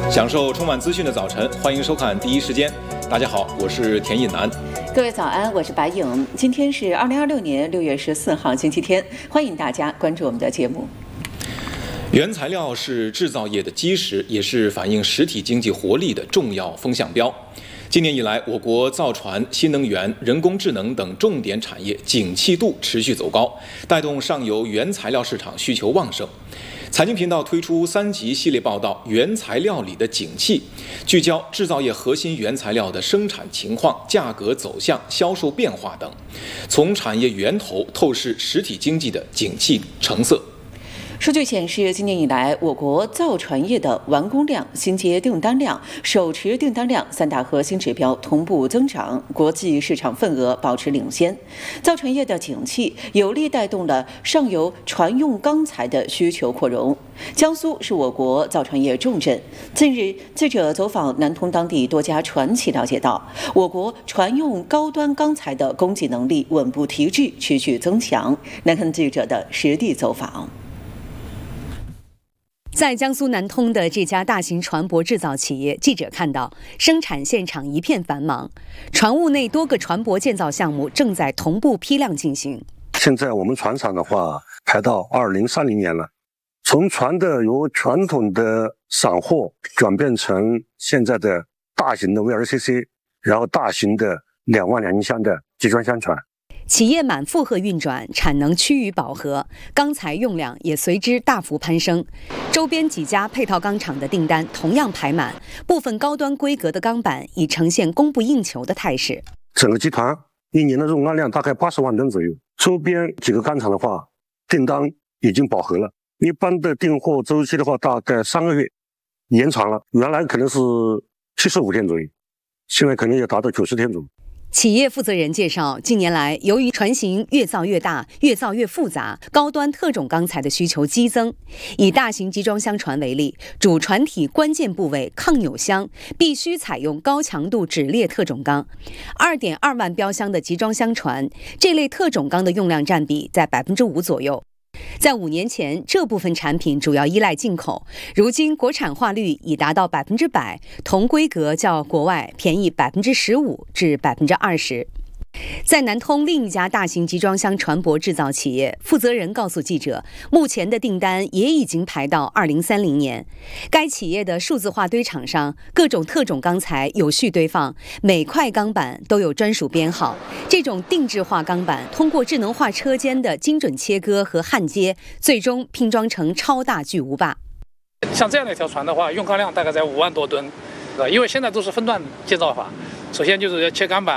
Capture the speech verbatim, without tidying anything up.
享受充满资讯的早晨，欢迎收看第一时间。大家好，我是田颖南。 各位早安，我是白颖。今天是二零二六年六月十四号，星期天，欢迎大家关注我们的节目。 原材料是制造业的基石，也是反映实体经济活力的重要风向标。今年以来，我国造船、新能源、人工智能等重点产业景气度持续走高，带动上游原材料市场需求旺盛。财经频道推出三集系列报道《原材料里的景气》，聚焦制造业核心原材料的生产情况、价格走向、销售变化等，从产业源头透视实体经济的景气成色。 数据显示，今年以来，我国造船业的完工量、新接订单量、手持订单量三大核心指标同步增长，国际市场份额保持领先。造船业的景气有力带动了上游船用钢材的需求扩容。江苏是我国造船业重镇。近日，记者走访南通当地多家船企，了解到，我国船用高端钢材的供给能力稳步提质，持续增强。来看记者的实地走访。 在江苏南通的这家大型船舶制造企业，记者看到生产现场一片繁忙，船坞内多个船舶建造项目正在同步批量进行。 现在我们船厂的话排到二零三零年了，从船的由传统的散货转变成现在的大型的 V L C C， 然后大型的两万两千箱的集装箱船。 企业满负荷运转，产能趋于饱和，钢材用量也随之大幅攀升。周边几家配套钢厂的订单同样排满，部分高端规格的钢板已呈现供不应求的态势。 整个集团一年的容钢量大概八十万吨左右，周边几个钢厂的话，订单已经饱和了。一般的订货周期的话，大概三个月，延长了，原来可能是七十五天左右，现在可能要达到九十天左右。 企业负责人介绍，近年来由于船型越造越大、越造越复杂，高端特种钢材的需求激增。以大型集装箱船为例，主船体关键部位抗扭箱必须采用高强度酯裂特种钢。二点二万标箱的集装箱船，这类特种钢的用量占比在百分之五左右。在五年前，这部分产品主要依赖进口，如今国产化率已达到百分之百，同规格较国外便宜百分之十五至百分之二十。在南通另一家大型集装箱船舶制造企业，负责人告诉记者，目前的订单也已经排到二零三零年。该企业的数字化堆场上，各种特种钢材有序堆放，每块钢板都有专属编号。这种定制化钢板通过智能化车间的精准切割和焊接，最终拼装成超大巨无霸。 像这样的一条船的话，用钢量大概在五万多吨，因为现在都是分段建造法。首先就是要切钢板，